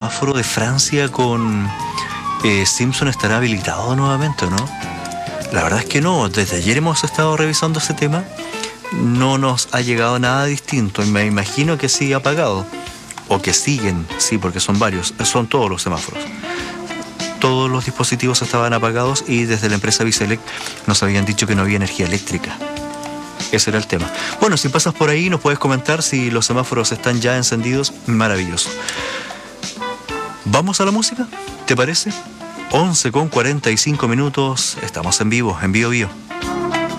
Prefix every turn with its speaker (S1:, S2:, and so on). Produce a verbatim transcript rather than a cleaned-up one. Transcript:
S1: semáforo de Francia con eh, Simpson estará habilitado nuevamente, ¿no? La verdad es que no. Desde ayer hemos estado revisando ese tema. No nos ha llegado nada distinto. Y me imagino que sigue apagado. O que siguen, sí, porque son varios. Son todos los semáforos. Todos los dispositivos estaban apagados y desde la empresa Vicelec nos habían dicho que no había energía eléctrica. Ese era el tema. Bueno, si pasas por ahí nos puedes comentar si los semáforos están ya encendidos. Maravilloso. ¿Vamos a la música? ¿Te parece? once con cuarenta y cinco minutos. Estamos en vivo, en Bio Bio.